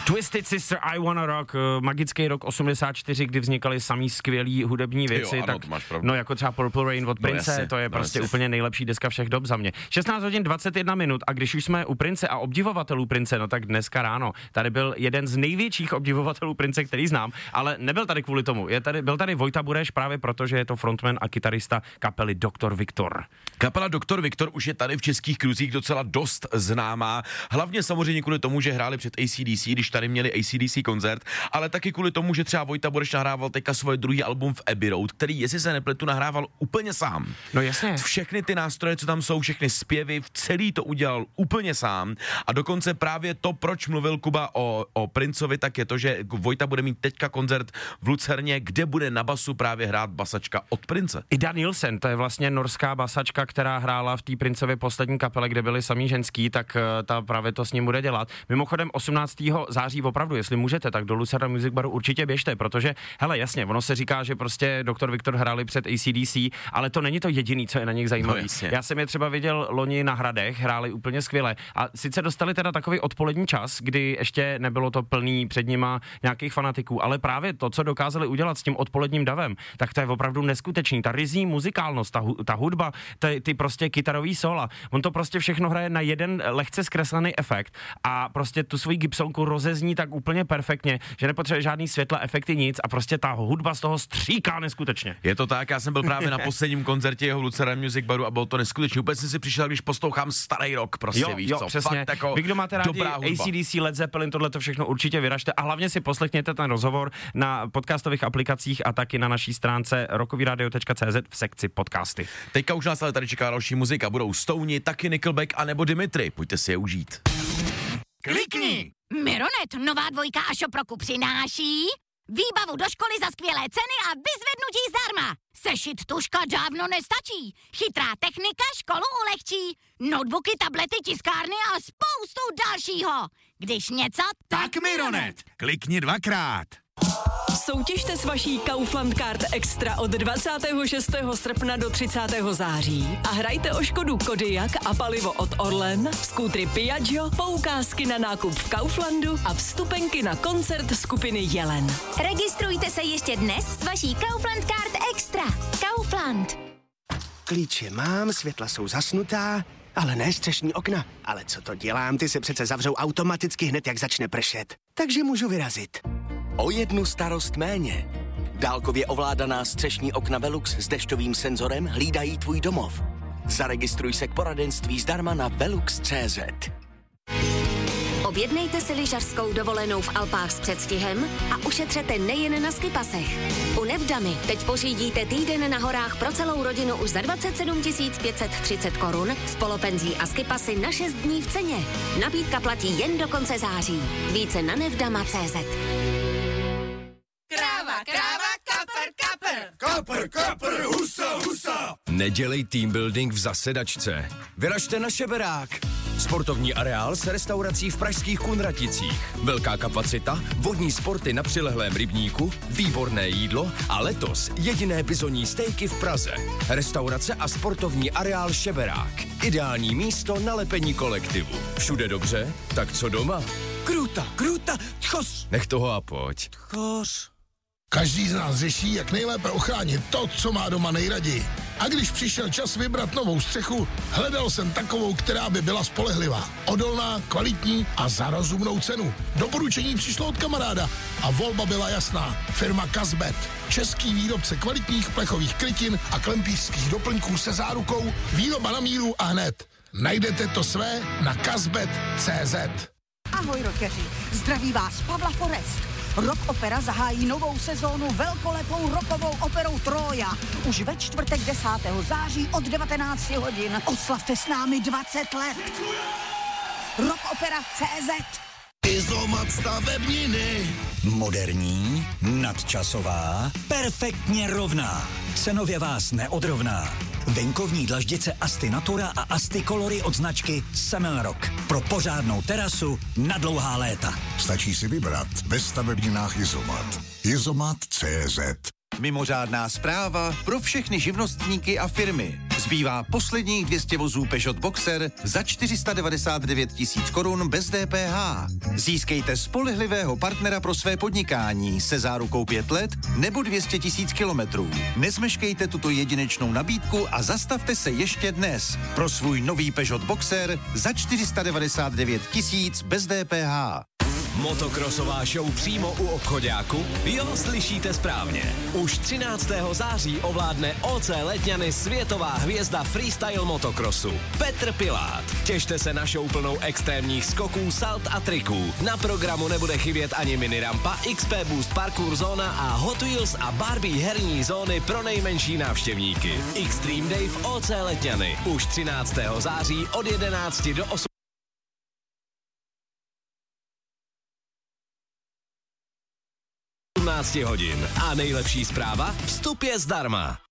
Twisted Sister, I Wanna Rock, magický rok 84, kdy vznikaly samý skvělý hudební věci, jo, ano, tak no jako třeba Purple Rain od Prince, jasně, to je prostě úplně nejlepší deska všech dob za mě. 16 hodin 21 minut a když už jsme u Prince a obdivovatelů Prince, no tak dneska ráno tady byl jeden z největších obdivovatelů Prince, který znám, ale nebyl tady kvůli tomu. Byl tady Vojta Bureš právě proto, že je to frontman a kytarista kapely Dr. Viktor. Kapela Dr. Viktor už je tady v českých kruzích docela dost známá, hlavně samozřejmě kvůli tomu, že hráli před AC/DC, když tady měli AC/DC koncert, ale taky kvůli tomu, že třeba Vojta Bureš nahrával teďka svoje druhý album v Abbey Road, který, jestli se nepletu, nahrával úplně sám. No jasně. Všechny ty nástroje, co tam jsou, všechny zpěvy, celý to udělal úplně sám a dokonce právě to, proč mluvil Kuba o Princovi, tak je to, že Vojta bude mít teďka koncert v Lucerně, kde bude na basu právě hrát basačka od Prince. Ida Nielsen, to je vlastně norská basačka, která hrála v té Princově poslední kapele, kde byli samý ženský, tak ta právě to s ním bude dělat. Mimochodem 18. září opravdu, jestli můžete, tak do Lucerna Music Baru určitě běžte, protože hele, jasně, ono se říká, že prostě Dr. Viktor hráli před AC/DC, ale to není to jediný, co je na nich zajímavé. No, já jsem je třeba viděl loni na Hradech, hráli úplně skvěle. A sice dostali teda takový odpolední čas, kdy ještě nebylo to plný před nima nějakých fanatiků, ale právě to, co dokázali udělat s tím odpoledním davem, tak to je opravdu neskutečný. Ta rizí muzikálnost, ta hudba, ty prostě kytarový sola, on to prostě všechno hraje na jeden lehce zkreslený efekt a prostě tu svoji Gibsonku rozezní tak úplně perfektně, že nepotřebuje žádný světla, efekty, nic a prostě ta hudba z toho stříká neskutečně. Je to tak, já jsem byl právě na posledním koncertě jeho v Lucerna Music Baru a bylo to neskutečně. Úplně jsem si přišel, když poslouchám starý rock, prostě víš co. Přesně. Fakt jako vy, kdo máte rádi AC/DC, Led Zeppelin, tohle to všechno určitě vyražte a hlavně si poslechněte ten rozhovor na podcastových aplikacích a taky na naší stránce rockovyradio.cz v sekci podcasty. Teďka už nás ale tady čeká další muzika, budou Stoni, taky Nickelback a nebo Dimitri, pojďte si je užít. Klikni! Mironet, nová dvojka a Shop roku přináší výbavu do školy za skvělé ceny a vyzvednutí zdarma. Sešit tužka dávno nestačí. Chytrá technika školu ulehčí. Notebooky, tablety, tiskárny a spoustu dalšího. Když něco, tak Mironet. Klikni 2krát. Soutěžte s vaší Kaufland Card Extra od 26. srpna do 30. září a hrajte o Škodu Kodiaq a palivo od Orlen, skútry Piaggio, poukázky na nákup v Kauflandu a vstupenky na koncert skupiny Jelen. registrujte se ještě dnes s vaší Kaufland Card Extra. Kaufland. Klíče mám, světla jsou zasnutá, ale ne střešní okna. Ale co to dělám, ty se přece zavřou automaticky hned, jak začne pršet. Takže můžu vyrazit. O jednu starost méně. Dálkově ovládaná střešní okna Velux s dešťovým senzorem hlídají tvůj domov. Zaregistruj se k poradenství zdarma na velux.cz. Objednejte si lyžařskou dovolenou v Alpách s předstihem a ušetřete nejen na skipasech. U Nevdamy teď pořídíte týden na horách pro celou rodinu už za 27 530 korun s polopenzí a skipasy na 6 dní v ceně. Nabídka platí jen do konce září. Více na nevdama.cz. Kapr, husa. Nedělej team building v zasedačce. Vyražte na Šeberák. Sportovní areál s restaurací v pražských Kunraticích. Velká kapacita, vodní sporty na přilehlém rybníku, výborné jídlo a letos jediné bizonní stejky v Praze. Restaurace a sportovní areál Šeberák. Ideální místo na lepení kolektivu. Všude dobře, tak co doma? Kruta, tchos. Nech toho a pojď. Tchos. Každý z nás řeší, jak nejlépe ochránit to, co má doma nejraději. A když přišel čas vybrat novou střechu, hledal jsem takovou, která by byla spolehlivá, odolná, kvalitní a za rozumnou cenu. Doporučení přišlo od kamaráda a volba byla jasná. Firma Kazbet. Český výrobce kvalitních plechových krytin a klempířských doplňků se zárukou výroba na míru a hned. Najdete to své na kazbet.cz. Ahoj rockeři, zdraví vás Pavla Forest. Rock Opera zahájí novou sezónu velkolepou rockovou operou Trója. Už ve čtvrtek 10. září od 19 hodin. Oslavte s námi 20 let. Rockopera.cz. Izomat stavebniny. Moderní, nadčasová, perfektně rovná. Cenově vás neodrovná. Venkovní dlaždice Asti Natura a Asti Colory od značky Semelrock. Pro pořádnou terasu na dlouhá léta. Stačí si vybrat ve stavebninách Izomat. Izomat.cz. Mimořádná zpráva pro všechny živnostníky a firmy. Zbývá posledních 200 vozů Peugeot Boxer za 499 000 korun bez DPH. Získejte spolehlivého partnera pro své podnikání se zárukou 5 let nebo 200 000 kilometrů. Nezmeškejte tuto jedinečnou nabídku a zastavte se ještě dnes pro svůj nový Peugeot Boxer za 499 000 bez DPH. Motokrosová show přímo u obchoďáku? Jo, slyšíte správně. Už 13. září ovládne OC Letňany světová hvězda freestyle motokrosu Petr Pilát. Těšte se na show plnou extrémních skoků, salt a triků. Na programu nebude chybět ani minirampa, XP Boost parkour zóna a Hot Wheels a Barbie herní zóny pro nejmenší návštěvníky. Extreme Day v OC Letňany. Už 13. září od 11 do 18 hodin. A nejlepší zpráva? Vstup je zdarma.